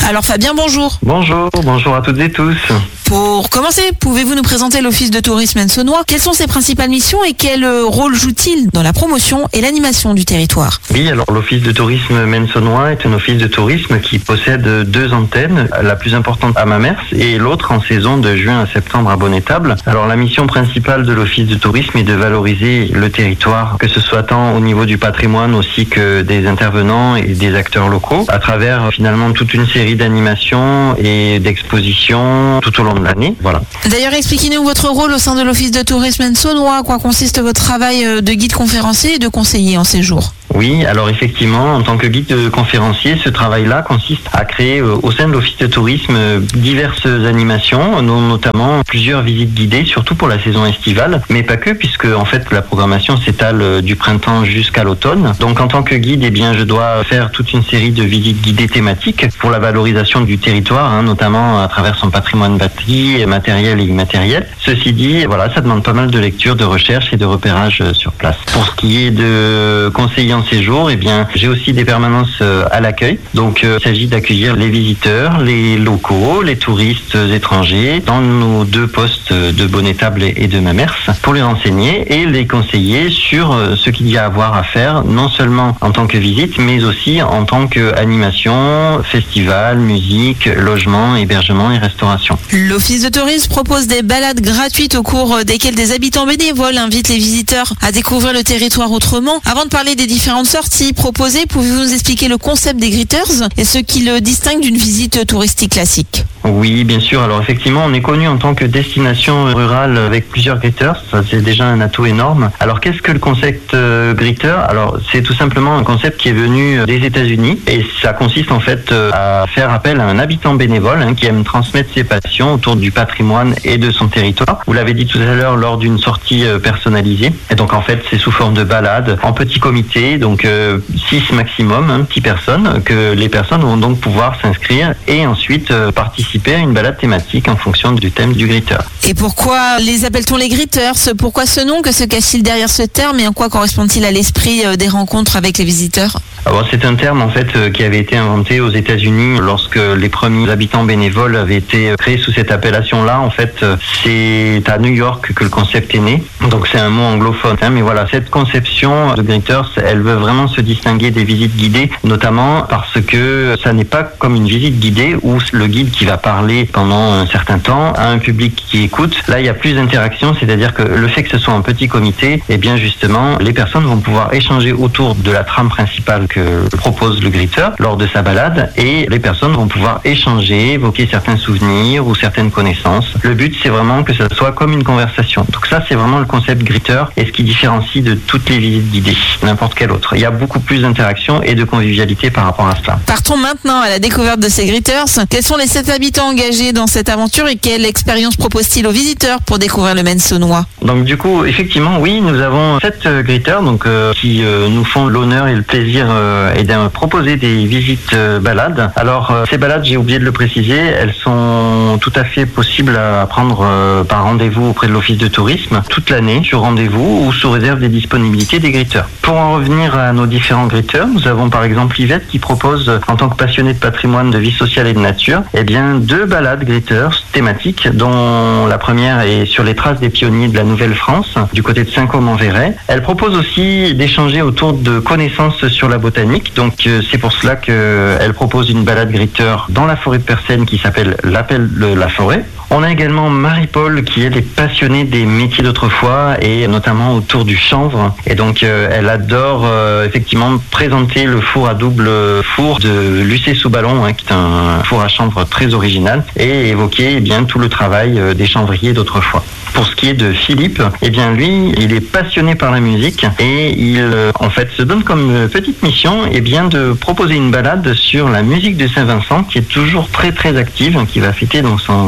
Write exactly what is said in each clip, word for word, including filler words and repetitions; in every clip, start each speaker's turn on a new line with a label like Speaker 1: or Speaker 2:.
Speaker 1: Alors Fabien, bonjour.
Speaker 2: Bonjour, bonjour à toutes et tous.
Speaker 1: Pour commencer, pouvez-vous nous présenter l'Office de tourisme Aisne-Saunois? Quelles sont ses principales missions et quel rôle joue-t-il dans la promotion et l'animation du territoire?
Speaker 2: Oui, alors l'Office de tourisme Aisne-Saunois est un office de tourisme qui possède deux antennes, la plus importante à Mamers et l'autre en saison de juin à septembre à Bonnétable. Alors la mission principale de l'Office de tourisme est de valoriser le territoire, que ce soit tant au niveau du patrimoine aussi que des intervenants et des acteurs locaux, à travers finalement toute une série d'animations et d'expositions tout au long de l'année. Voilà.
Speaker 1: D'ailleurs, expliquez-nous votre rôle au sein de l'Office de tourisme Aisne-Saunois. Quoi consiste votre travail de guide conférencier et de conseiller en séjour?
Speaker 2: Oui, alors effectivement, en tant que guide conférencier, ce travail-là consiste à créer euh, au sein de l'Office de tourisme euh, diverses animations, notamment plusieurs visites guidées, surtout pour la saison estivale, mais pas que, puisque en fait la programmation s'étale euh, du printemps jusqu'à l'automne. Donc en tant que guide, eh bien, je dois faire toute une série de visites guidées thématiques pour la valorisation du territoire, hein, notamment à travers son patrimoine bâti, matériel et immatériel. Ceci dit, voilà, ça demande pas mal de lecture, de recherche et de repérage euh, sur place. Pour ce qui est de conseiller en séjour, eh bien, j'ai aussi des permanences à l'accueil. Donc, euh, il s'agit d'accueillir les visiteurs, les locaux, les touristes étrangers dans nos deux postes de Bonnétable et de Mamers pour les renseigner et les conseiller sur ce qu'il y a à voir à faire, non seulement en tant que visite, mais aussi en tant qu'animation, festival, musique, logement, hébergement et restauration.
Speaker 1: L'Office de tourisme propose des balades gratuites au cours desquelles des habitants bénévoles invitent les visiteurs à découvrir le territoire autrement. Avant de parler des différentes sorties proposées, pouvez-vous nous expliquer le concept des Gritters et ce qui le distingue d'une visite touristique classique?
Speaker 2: Oui, bien sûr. Alors effectivement, on est connu en tant que destination rurale avec plusieurs Gritters. Ça, c'est déjà un atout énorme. Alors qu'est-ce que le concept euh, Gritter? Alors c'est tout simplement un concept qui est venu des États-Unis et ça consiste en fait euh, à faire appel à un habitant bénévole hein, qui aime transmettre ses passions autour du patrimoine et de son territoire. Vous l'avez dit tout à l'heure lors d'une sortie euh, personnalisée. Et donc en fait, c'est sous forme de balade en petit comité, donc euh, six maximum, hein, six personnes, que les personnes vont donc pouvoir s'inscrire et ensuite euh, participer à une balade thématique en fonction du thème du Gritter.
Speaker 1: Et pourquoi les appelle-t-on les Gritters? Pourquoi ce nom? Que se cache-t-il derrière ce terme et en quoi correspond-il à l'esprit des rencontres avec les visiteurs?
Speaker 2: Alors, c'est un terme en fait qui avait été inventé aux États-Unis lorsque les premiers habitants bénévoles avaient été créés sous cette appellation-là. En fait, c'est à New York que le concept est né. Donc c'est un mot anglophone. Hein, mais voilà, cette conception de Gritters, elle veut vraiment se distinguer des visites guidées, notamment parce que ça n'est pas comme une visite guidée où le guide qui va parler pendant un certain temps à un public qui écoute. Là, il y a plus d'interaction, c'est-à-dire que le fait que ce soit un petit comité, eh bien justement, les personnes vont pouvoir échanger autour de la trame principale que propose le Gritter lors de sa balade et les personnes vont pouvoir échanger, évoquer certains souvenirs ou certaines connaissances. Le but, c'est vraiment que ça soit comme une conversation. Donc ça, c'est vraiment le concept Gritter et ce qui différencie de toutes les visites guidées, n'importe quelle autre. Il y a beaucoup plus d'interaction et de convivialité par rapport à cela.
Speaker 1: Partons maintenant à la découverte de ces Gritters. Quels sont les sept habitants engagés dans cette aventure et quelle expérience propose-t-il aux visiteurs pour découvrir le Aisne-Saunois? Donc
Speaker 2: du coup, effectivement, oui, nous avons sept euh, Gritters donc, euh, qui euh, nous font l'honneur et le plaisir euh, et de proposer des visites euh, balades. Alors euh, ces balades, j'ai oublié de le préciser, elles sont tout à fait possibles à prendre euh, par rendez-vous auprès de l'Office de tourisme toute l'année sur rendez-vous ou sous réserve des disponibilités des Gritters. Pour en revenir à nos différents Gritters, nous avons par exemple Yvette qui propose, en tant que passionnée de patrimoine, de vie sociale et de nature, eh bien deux balades Gritters thématiques, dont la première est sur les traces des pionniers de la Nouvelle-France, du côté de Saint-Côme-en-Véret. Elle propose aussi d'échanger autour de connaissances sur la botanique, donc euh, c'est pour cela qu'elle propose une balade Gritter dans la forêt de Persène qui s'appelle l'Appel de la forêt. On a également Marie-Paul qui elle est passionnée des métiers d'autrefois et notamment autour du chanvre. Et donc euh, elle adore euh, effectivement présenter le four à double four de Lucé sous ballon, hein, qui est un four à chanvre très original, et évoquer eh bien tout le travail euh, des chanvriers d'autrefois. Pour ce qui est de Philippe, eh bien lui, il est passionné par la musique et il euh, en fait se donne comme petite mission eh bien de proposer une balade sur la musique de Saint-Vincent qui est toujours très très active, qui va fêter donc son centenaire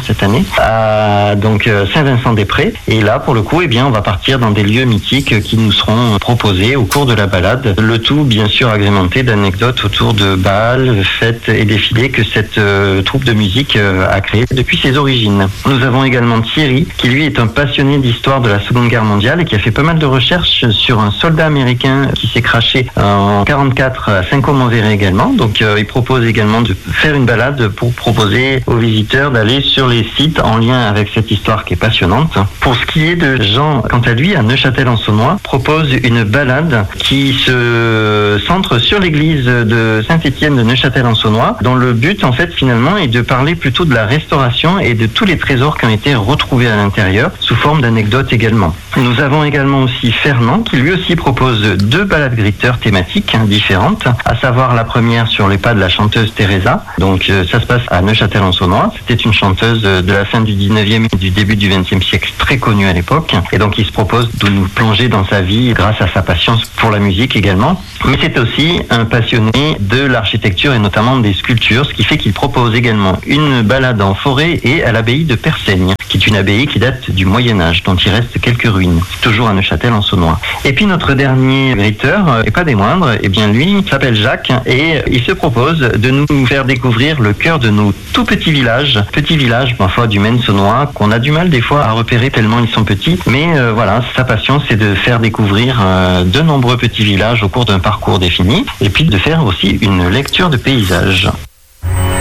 Speaker 2: cette année, à donc Saint-Vincent-des-Prés. Et là, pour le coup, eh bien, on va partir dans des lieux mythiques qui nous seront proposés au cours de la balade. Le tout, bien sûr, agrémenté d'anecdotes autour de bals, fêtes et défilés que cette euh, troupe de musique euh, a créé depuis ses origines. Nous avons également Thierry, qui lui est un passionné d'histoire de la Seconde Guerre mondiale et qui a fait pas mal de recherches sur un soldat américain qui s'est craché en quarante-quatre à Saint-Côme-en-Véret également. Donc euh, il propose également de faire une balade pour proposer aux visiteurs d'aller sur les sites en lien avec cette histoire qui est passionnante. Pour ce qui est de Jean, quant à lui, à Neufchâtel-en-Saulnois, propose une balade qui se centre sur l'église de Saint-Étienne de Neufchâtel-en-Saulnois, dont le but en fait finalement est de parler plutôt de la restauration et de tous les trésors qui ont été retrouvés à l'intérieur, sous forme d'anecdotes également. Nous avons également aussi Fernand, qui lui aussi propose deux balades gritteurs thématiques hein, différentes, à savoir la première sur les pas de la chanteuse Teresa. Donc euh, ça se passe à Neufchâtel-en-Saulnois. C'était une chanteuse de la fin du dix-neuvième et du début du vingtième siècle, très connue à l'époque. Et donc il se propose de nous plonger dans sa vie grâce à sa passion pour la musique également. Mais c'est aussi un passionné de l'architecture et notamment des sculptures, ce qui fait qu'il propose également une balade en forêt et à l'abbaye de Persaigne, qui est une abbaye qui date du Moyen-Âge, dont il reste quelques ruines, toujours à Neufchâtel-en-Saulnois. Et puis notre dernier griteur, et pas des moindres, eh bien lui s'appelle Jacques et il se propose de nous faire découvrir le cœur de nos tout petits villages, petits villages parfois du Maine-Saulnois, qu'on a du mal des fois à repérer tellement ils sont petits, mais euh, voilà, sa passion c'est de faire découvrir euh, de nombreux petits villages au cours d'un parcours défini, et puis de faire aussi une lecture de paysages.